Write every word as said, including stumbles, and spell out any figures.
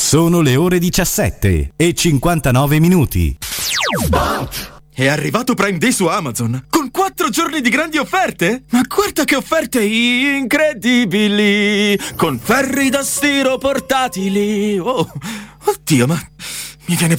Sono le ore diciassette e cinquantanove minuti. È arrivato Prime Day su Amazon con quattro giorni di grandi offerte? Ma guarda che offerte incredibili! Con ferri da stiro portatili! Oh, oddio, ma mi viene